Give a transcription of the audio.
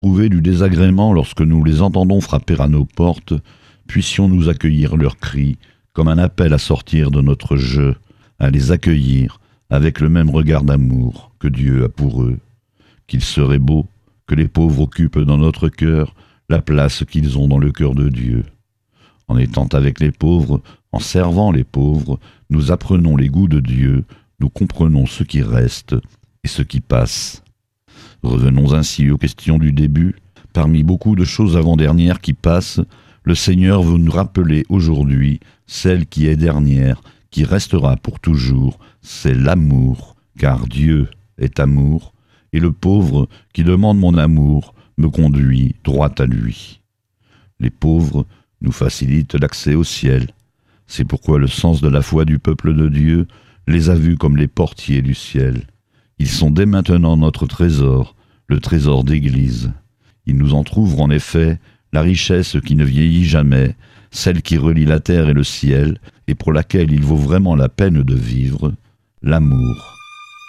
Éprouver du désagrément lorsque nous les entendons frapper à nos portes, puissions-nous accueillir leurs cris comme un appel à sortir de notre jeu, à les accueillir avec le même regard d'amour que Dieu a pour eux. Qu'il serait beau que les pauvres occupent dans notre cœur la place qu'ils ont dans le cœur de Dieu. En étant avec les pauvres, en servant les pauvres, nous apprenons les goûts de Dieu, nous comprenons ce qui reste et ce qui passe. Revenons ainsi aux questions du début. Parmi beaucoup de choses avant-dernières qui passent, le Seigneur veut nous rappeler aujourd'hui celle qui est dernière, qui restera pour toujours, c'est l'amour, car Dieu est amour, et le pauvre qui demande mon amour me conduit droit à lui. Les pauvres nous facilitent l'accès au ciel. C'est pourquoi le sens de la foi du peuple de Dieu les a vus comme les portiers du ciel. Ils sont dès maintenant notre trésor, le trésor d'Église. Ils nous entr'ouvrent en effet la richesse qui ne vieillit jamais, celle qui relie la terre et le ciel, et pour laquelle il vaut vraiment la peine de vivre, l'amour.